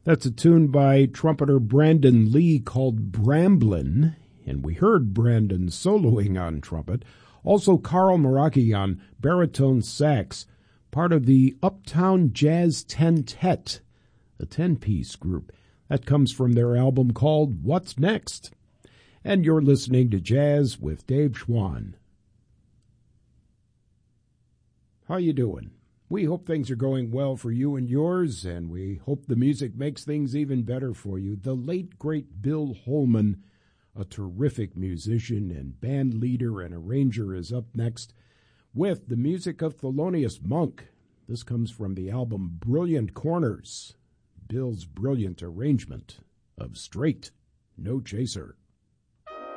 That's a tune by trumpeter Brandon Lee called Bramblin', and we heard Brandon soloing on trumpet. Also Carl Meraki on baritone sax, part of the Uptown Jazz Tentet, a 10-piece group. That comes from their album called What's Next? And you're listening to Jazz with Dave Schwann. How you doing? We hope things are going well for you and yours, and we hope the music makes things even better for you. The late, great Bill Holman, a terrific musician and band leader and arranger, is up next with the music of Thelonious Monk. This comes from the album Brilliant Corners, Bill's brilliant arrangement of Straight No Chaser.